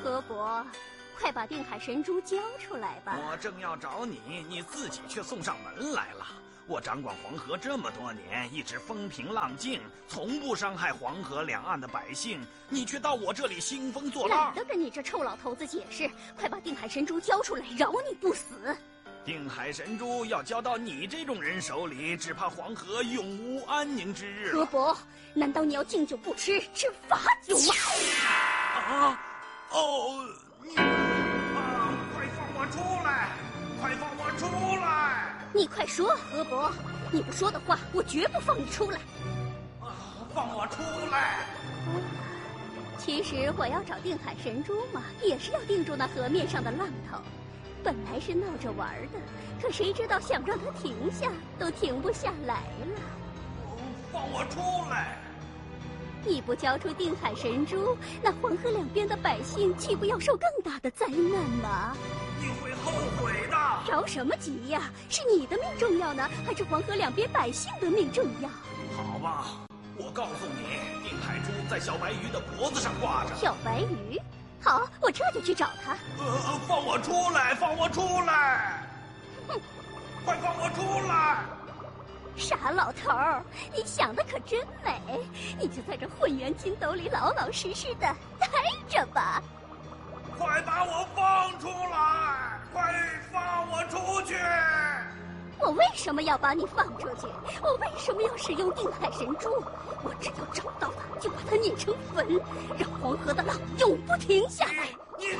河伯，快把定海神珠交出来吧！ 我正要找你，你自己却送上门来了。我掌管黄河这么多年，一直风平浪静，从不伤害黄河两岸的百姓，你却到我这里兴风作浪。 懒得跟你这臭老头子解释，快把定海神珠交出来，饶你不死！ 定海神珠要交到你这种人手里，只怕黄河永无安宁之日。 河伯，难道你要敬酒不吃吃罚酒吗？ 啊！哦，你啊！快放我出来！快放我出来！ 你快说，河伯！你不说的话，我绝不放你出来。 放我出来！ 其实我要找定海神珠嘛，也是要定住那河面上的浪头。本来是闹着玩的，可谁知道想让它停下，都停不下来了。 放我出来！ 你不交出定海神珠，那黄河两边的百姓岂不要受更大的灾难吗？ 你会后悔的！ 着什么急呀？是你的命重要呢，还是黄河两边百姓的命重要？ 好吧，我告诉你，定海珠在小白鱼的脖子上挂着。 小白鱼？好，我这就去找他。 放我出来！放我出来！ 哼， 快放我出来！ 傻老头儿，你想的可真美，你就在这混元金斗里老老实实的待着吧。 快把我放出来！快放我出去！ 我为什么要把你放出去？我为什么要使用定海神珠？我只要找到它，就把它碾成粉，让黄河的浪永不停下来。